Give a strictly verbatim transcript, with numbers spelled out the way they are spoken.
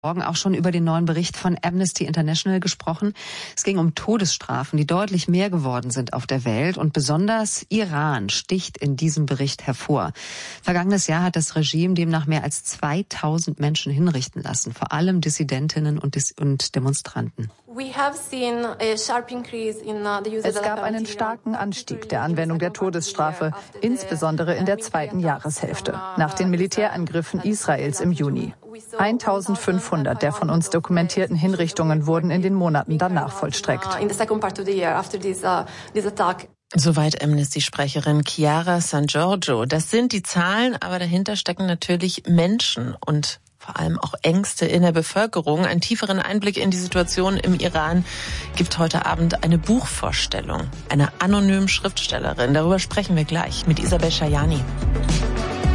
Morgen auch schon über den neuen Bericht von Amnesty International gesprochen. Es ging um Todesstrafen, die deutlich mehr geworden sind auf der Welt. Und besonders Iran sticht in diesem Bericht hervor. Vergangenes Jahr hat das Regime demnach mehr als zweitausend Menschen hinrichten lassen, vor allem Dissidentinnen und, Dis- und Demonstranten. Es gab einen starken Anstieg der Anwendung der Todesstrafe, insbesondere in der zweiten Jahreshälfte, nach den Militärangriffen Israels im Juni. eintausendfünfhundert der von uns dokumentierten Hinrichtungen wurden in den Monaten danach vollstreckt. Soweit Amnesty-Sprecherin Chiara San Giorgio. Das sind die Zahlen, aber dahinter stecken natürlich Menschen und vor allem auch Ängste in der Bevölkerung. Einen tieferen Einblick in die Situation im Iran gibt heute Abend eine Buchvorstellung einer anonymen Schriftstellerin. Darüber sprechen wir gleich mit Isabel Schajani.